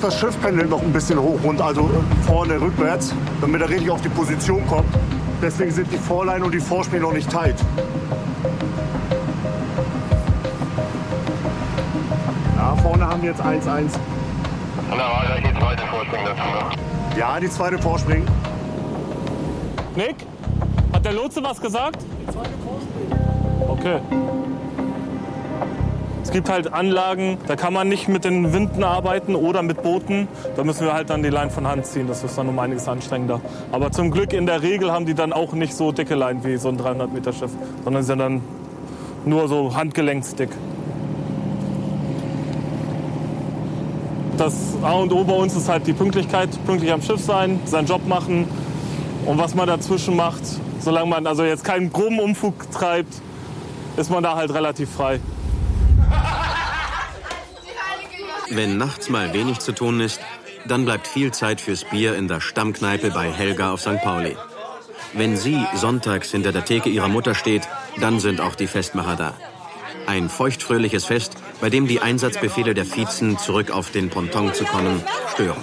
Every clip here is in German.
das Schiff pendelt noch ein bisschen hoch und also vorne rückwärts, damit er richtig auf die Position kommt. Deswegen sind die Vorleine und die Vorspäne noch nicht tight. Ja, vorne haben wir jetzt 1-1. Und da war gleich die zweite Vorspringen dazu. Ja, die zweite Vorspringen. Nick, hat der Lotse was gesagt? Die zweite Vorspringen. Okay. Es gibt halt Anlagen, da kann man nicht mit den Winden arbeiten oder mit Booten. Da müssen wir halt dann die Leinen von Hand ziehen. Das ist dann um einiges anstrengender. Aber zum Glück in der Regel haben die dann auch nicht so dicke Leinen wie so ein 300-Meter-Schiff, sondern sind dann nur so handgelenksdick. Das A und O bei uns ist halt die Pünktlichkeit, pünktlich am Schiff sein, seinen Job machen und was man dazwischen macht. Solange man also jetzt keinen groben Unfug treibt, ist man da halt relativ frei. Wenn nachts mal wenig zu tun ist, dann bleibt viel Zeit fürs Bier in der Stammkneipe bei Helga auf St. Pauli. Wenn sie sonntags hinter der Theke ihrer Mutter steht, dann sind auch die Festmacher da. Ein feuchtfröhliches Fest, bei dem die Einsatzbefehle der Vizen, zurück auf den Ponton zu kommen, stören.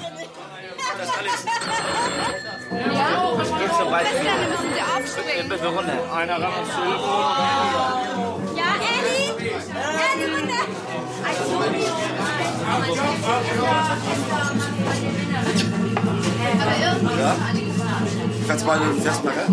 Ja, Elli! Elli, runter! Ja? Kannst du mal einen festmachen?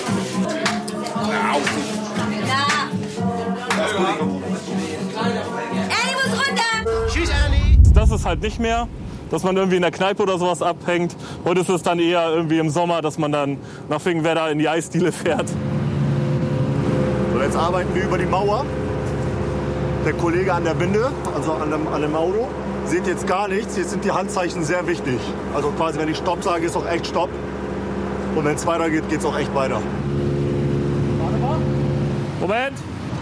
Elli muss runter! Tschüss, Elli! Das ist halt nicht mehr, dass man irgendwie in der Kneipe oder sowas abhängt. Heute ist es dann eher irgendwie im Sommer, dass man dann nach Finkenwerder in die Eisdiele fährt. So, jetzt arbeiten wir über die Mauer. Der Kollege an der Binde, also an dem Auto, sieht jetzt gar nichts. Jetzt sind die Handzeichen sehr wichtig. Also quasi, wenn ich Stopp sage, ist auch echt Stopp. Und wenn es weitergeht, geht es auch echt weiter. Warte mal. Moment.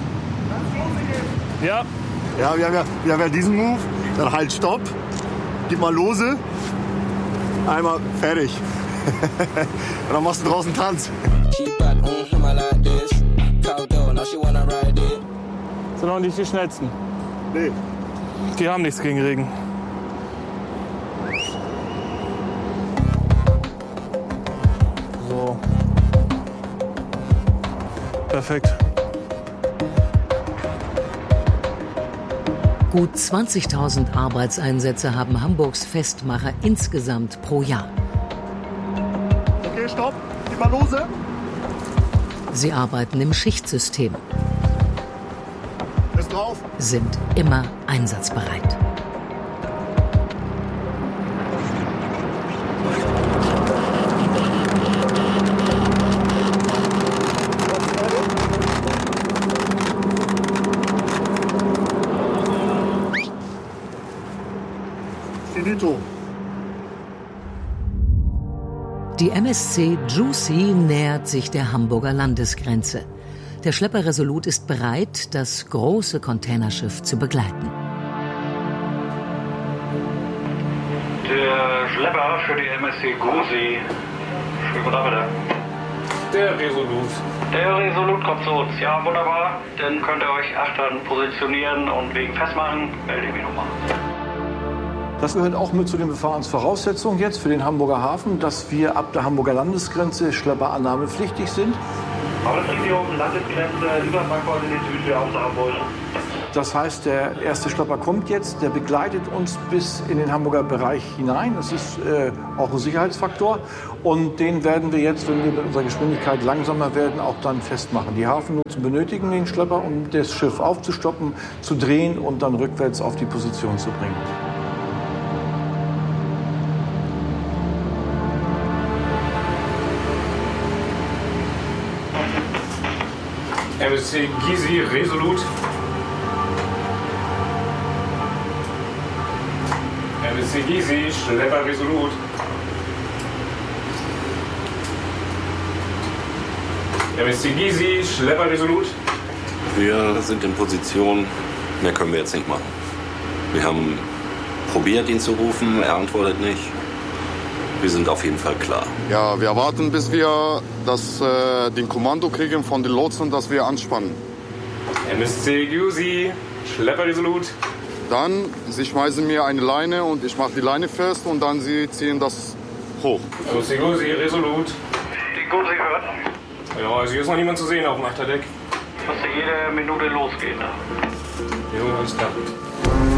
Ja. Ja, wir haben ja diesen Move. Dann halt Stopp. Gib mal lose. Einmal fertig. Und dann machst du draußen Tanz. Sind auch nicht die schnellsten. Nee. Die haben nichts gegen Regen. So. Perfekt. Gut 20.000 Arbeitseinsätze haben Hamburgs Festmacher insgesamt pro Jahr. Okay, Stopp. Gib mal lose. Sie arbeiten im Schichtsystem, Ist drauf. sind immer einsatzbereit. Finito. Die MSC Juicy nähert sich der Hamburger Landesgrenze. Der Schlepper Resolut ist bereit, das große Containerschiff zu begleiten. Der Schlepper für die MSC Juicy. Schönen guten Abend. Der Resolut. Der Resolut kommt zu uns. Ja, wunderbar. Dann könnt ihr euch achtern positionieren und wegen festmachen. Melde ich mich nochmal. Das gehört auch mit zu den Befahrensvoraussetzungen jetzt für den Hamburger Hafen, dass wir ab der Hamburger Landesgrenze schlepperannahmepflichtig sind. Bauregierung, Landesgrenze, Überfangport in die Südsee aus Hamburg. Das heißt, der erste Schlepper kommt jetzt, der begleitet uns bis in den Hamburger Bereich hinein. Das ist auch ein Sicherheitsfaktor. Und den werden wir jetzt, wenn wir mit unserer Geschwindigkeit langsamer werden, auch dann festmachen. Die Hafennutzer benötigen den Schlepper, um das Schiff aufzustoppen, zu drehen und dann rückwärts auf die Position zu bringen. MSC Gysi Resolut. MSC Gysi Schlepper Resolut. MSC Gysi Schlepper Resolut. Wir sind in Position, mehr können wir jetzt nicht machen. Wir haben probiert, ihn zu rufen, er antwortet nicht. Wir sind auf jeden Fall klar. Ja, wir warten, bis wir den Kommando kriegen von den Lotsen, dass wir anspannen. MSC Gysi Schlepper Resolut. Dann, sie schmeißen mir eine Leine und ich mache die Leine fest und dann sie ziehen das hoch. Gusi, Resolut. Die Gusi hört. Ja, also hier ist noch niemand zu sehen auf dem Achterdeck. Müsste jede Minute losgehen. Ne? Jo, alles klar.